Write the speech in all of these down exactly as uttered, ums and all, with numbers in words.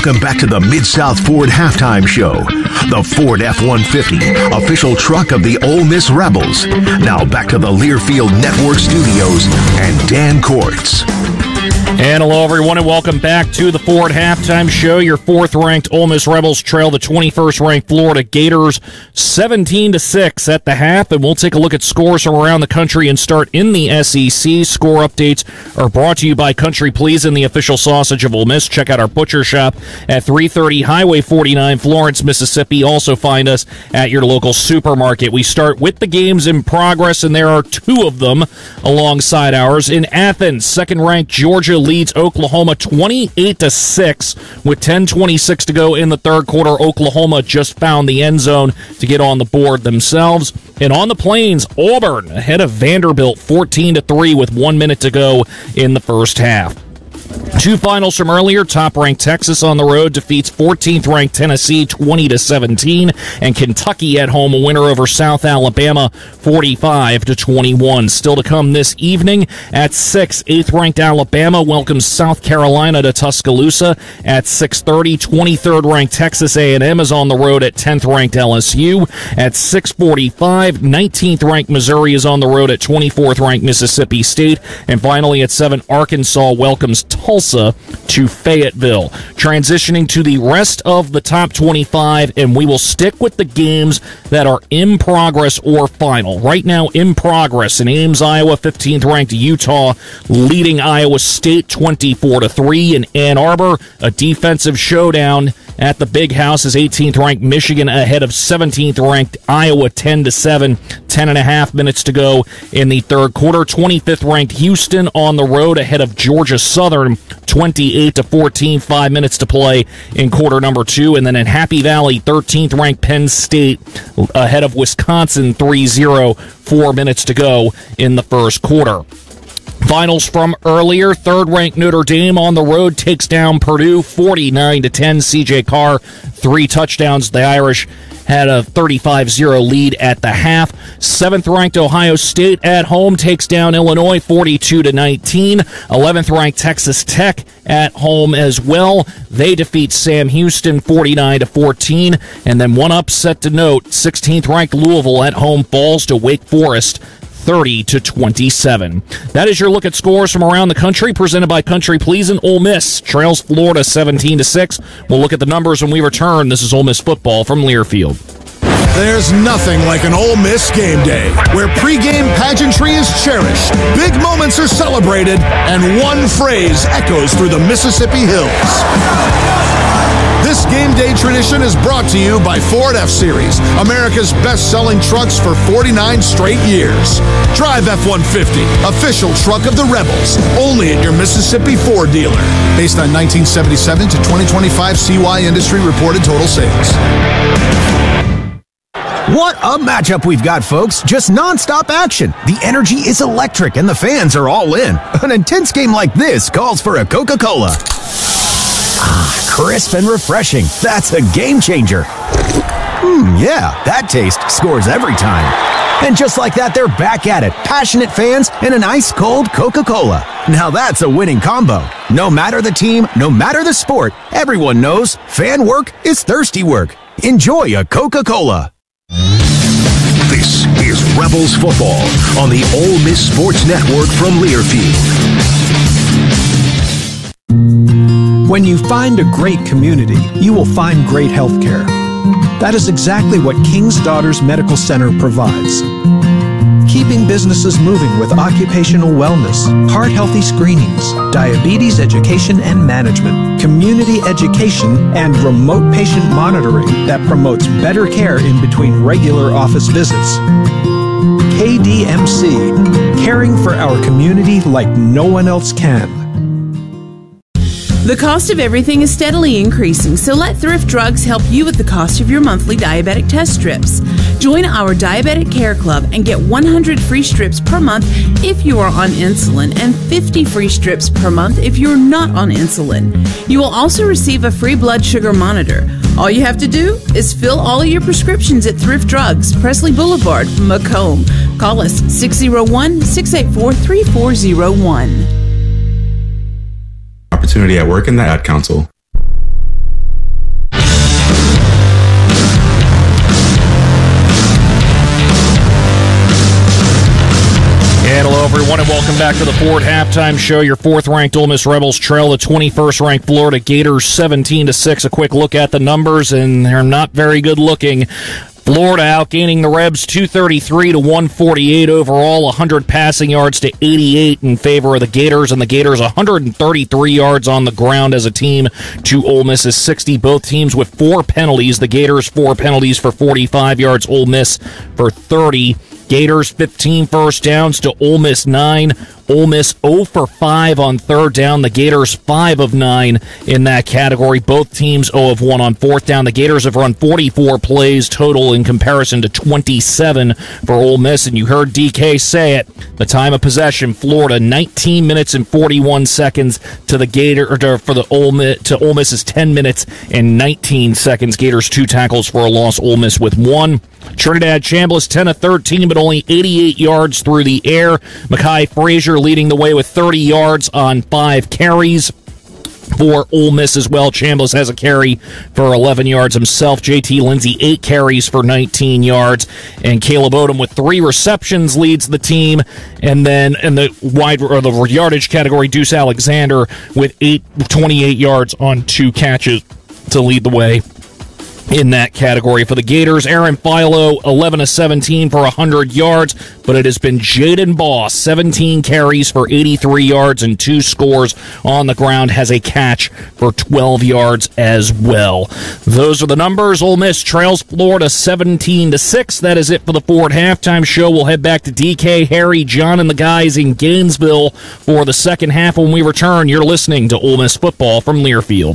Welcome back to the Mid-South Ford Halftime Show. The Ford F one fifty, official truck of the Ole Miss Rebels. Now back to the Learfield Network Studios and Dan Courts. And hello, everyone, and welcome back to the Ford Halftime Show. Your fourth-ranked Ole Miss Rebels trail the twenty-first-ranked Florida Gators seventeen to six at the half, and we'll take a look at scores from around the country and start in the S E C. Score updates are brought to you by Country Pleasin', the official sausage of Ole Miss. Check out our butcher shop at three thirty Highway forty-nine, Florence, Mississippi. Also find us at your local supermarket. We start with the games in progress, and there are two of them alongside ours. In Athens, second-ranked Georgia leads Oklahoma twenty-eight to six with ten twenty-six to go in the third quarter. Oklahoma just found the end zone to get on the board themselves. And on the Plains, Auburn ahead of Vanderbilt fourteen to three with one minute to go in the first half. Two finals from earlier. Top-ranked Texas on the road defeats fourteenth-ranked Tennessee twenty to seventeen, and Kentucky at home a winner over South Alabama forty-five to twenty-one. Still to come this evening at six, eighth-ranked Alabama welcomes South Carolina to Tuscaloosa at six thirty. twenty-third-ranked Texas A and M is on the road at tenth-ranked L S U at six forty-five. nineteenth-ranked Missouri is on the road at twenty-fourth-ranked Mississippi State, and finally at seven, Arkansas welcomes Tulsa to Fayetteville. Transitioning to the rest of the top twenty-five, and we will stick with the games that are in progress or final. Right now, in progress in Ames, Iowa, fifteenth-ranked Utah leading Iowa State twenty-four to three. In Ann Arbor, a defensive showdown at the Big House is eighteenth-ranked Michigan ahead of seventeenth-ranked Iowa ten to seven. Ten and a half minutes to go in the third quarter. twenty-fifth-ranked Houston on the road ahead of Georgia Southern twenty-eight to fourteen. Five minutes to play in quarter number two. And then in Happy Valley, thirteenth-ranked Penn State ahead of Wisconsin three zero. Four minutes to go in the first quarter. Finals from earlier. Third-ranked Notre Dame on the road takes down Purdue forty-nine to ten. C J Carr, three touchdowns. The Irish had a thirty-five zero lead at the half. Seventh-ranked Ohio State at home takes down Illinois forty-two to nineteen. eleventh-ranked Texas Tech at home as well. They defeat Sam Houston forty-nine to fourteen. And then one upset to note, sixteenth-ranked Louisville at home falls to Wake Forest thirty to twenty-seven. That is your look at scores from around the country, presented by Country Pleasin'. Ole Miss trails Florida seventeen to six. We'll look at the numbers when we return. This is Ole Miss football from Learfield. There's nothing like an Ole Miss game day, where pregame pageantry is cherished, big moments are celebrated, and one phrase echoes through the Mississippi hills. This game day tradition is brought to you by Ford F-Series, America's best-selling trucks for forty-nine straight years. Drive F one fifty, official truck of the Rebels, only at your Mississippi Ford dealer. Based on nineteen seventy-seven to twenty twenty-five C Y industry reported total sales. What a matchup we've got, folks. Just nonstop action. The energy is electric and the fans are all in. An intense game like this calls for a Coca-Cola. Ah, crisp and refreshing. That's a game changer. Hmm, yeah, that taste scores every time. And just like that, they're back at it. Passionate fans and an ice-cold Coca-Cola. Now that's a winning combo. No matter the team, no matter the sport, everyone knows fan work is thirsty work. Enjoy a Coca-Cola. This is Rebels football on the Ole Miss Sports Network from Learfield. When you find a great community, you will find great health care. That is exactly what King's Daughters Medical Center provides. Keeping businesses moving with occupational wellness, heart-healthy screenings, diabetes education and management, community education, and remote patient monitoring that promotes better care in between regular office visits. K D M C, caring for our community like no one else can. The cost of everything is steadily increasing, so let Thrift Drugs help you with the cost of your monthly diabetic test strips. Join our Diabetic Care Club and get one hundred free strips per month if you are on insulin and fifty free strips per month if you're not on insulin. You will also receive a free blood sugar monitor. All you have to do is fill all of your prescriptions at Thrift Drugs, Presley Boulevard, Macomb. Call us six oh one, six eight four, three four oh one. Opportunity at work in the Ad Council. Hello, everyone, and welcome back to the Ford Halftime Show. Your fourth-ranked Ole Miss Rebels trail the twenty-first-ranked Florida Gators seventeen to six. A quick look at the numbers, and they're not very good looking. Florida outgaining the Rebs two thirty-three to one forty-eight overall, one hundred passing yards to eighty-eight in favor of the Gators, and the Gators one hundred thirty-three yards on the ground as a team to Ole Miss's sixty. Both teams with four penalties. The Gators four penalties for forty-five yards, Ole Miss for thirty. Gators fifteen first downs to Ole Miss nine. Ole Miss zero for five on third down. The Gators five of nine in that category. Both teams zero of one on fourth down. The Gators have run forty-four plays total in comparison to twenty-seven for Ole Miss. And you heard D K say it. The time of possession, Florida, nineteen minutes and forty-one seconds to the Gator or for the Ole Miss, to Ole Miss's ten minutes and nineteen seconds. Gators two tackles for a loss. Ole Miss with one. Trinidad Chambliss ten of thirteen, but only eighty-eight yards through the air. Mekhi Frazier leading the way with thirty yards on five carries for Ole Miss as well. Chambliss has a carry for eleven yards himself. J T Lindsey, eight carries for nineteen yards. And Caleb Odom with three receptions leads the team. And then in the wide or the yardage category, Deuce Alexander with eight, twenty-eight yards on two catches to lead the way in that category. For the Gators, Aaron Philo, eleven of seventeen for one hundred yards, but it has been Jaden Boss, seventeen carries for eighty-three yards and two scores on the ground, has a catch for twelve yards as well. Those are the numbers. Ole Miss trails Florida seventeen to six. That is it for the Ford Halftime Show. We'll head back to D K, Harry, John, and the guys in Gainesville for the second half. When we return, you're listening to Ole Miss football from Learfield.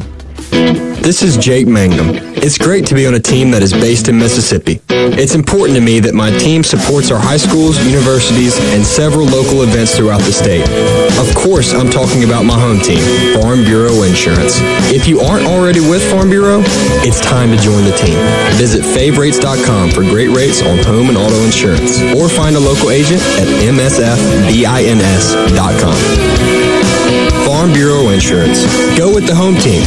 This is Jake Mangum. It's great to be on a team that is based in Mississippi. It's important to me that my team supports our high schools, universities, and several local events throughout the state. Of course, I'm talking about my home team, Farm Bureau Insurance. If you aren't already with Farm Bureau, it's time to join the team. Visit fave rates dot com for great rates on home and auto insurance, or find a local agent at m s f bins dot com. Farm Bureau Insurance. Go with the home team.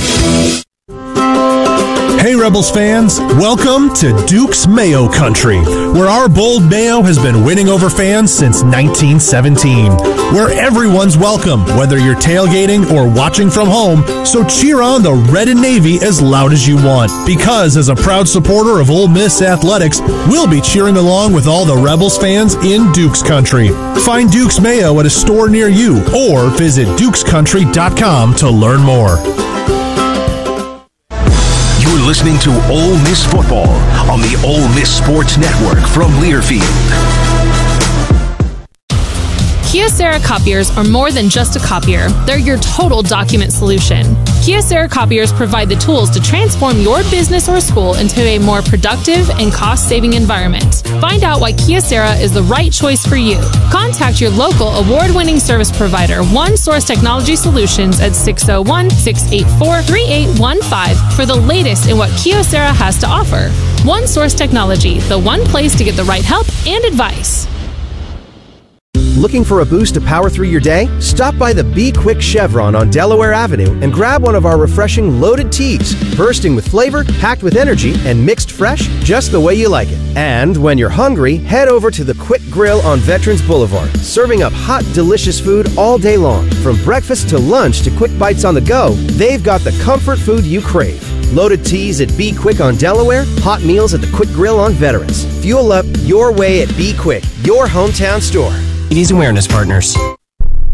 Hey Rebels fans, welcome to Duke's Mayo Country, where our bold mayo has been winning over fans since nineteen seventeen. Where everyone's welcome, whether you're tailgating or watching from home, so cheer on the red and navy as loud as you want. Because as a proud supporter of Ole Miss athletics, we'll be cheering along with all the Rebels fans in Duke's Country. Find Duke's Mayo at a store near you or visit dukes country dot com to learn more. You're listening to Ole Miss football on the Ole Miss Sports Network from Learfield. Kyocera copiers are more than just a copier. They're your total document solution. Kyocera copiers provide the tools to transform your business or school into a more productive and cost-saving environment. Find out why Kyocera is the right choice for you. Contact your local award-winning service provider, One Source Technology Solutions, at six oh one, six eight four, three eight one five for the latest in what Kyocera has to offer. One Source Technology, the one place to get the right help and advice. Looking for a boost to power through your day? Stop by the Be Quick Chevron on Delaware Avenue and grab one of our refreshing loaded teas, bursting with flavor, packed with energy, and mixed fresh just the way you like it. And when you're hungry, head over to the Quick Grill on Veterans Boulevard, serving up hot, delicious food all day long. From breakfast to lunch to quick bites on the go, they've got the comfort food you crave. Loaded teas at Be Quick on Delaware, hot meals at the Quick Grill on Veterans. Fuel up your way at Be Quick, your hometown store. Diabetes Awareness Partners.